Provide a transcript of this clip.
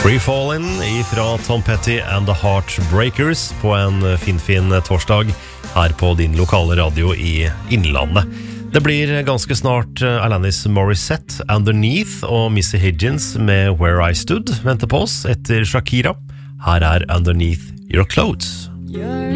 Free Fallin' ifra Tom Petty and the Heartbreakers på en fin torsdag her på din lokale radio i Innlandet. Det blir ganske snart Alanis Morissette, Underneath og Missy Higgins med Where I Stood venter på oss etter Shakira. Her er Underneath Your Clothes.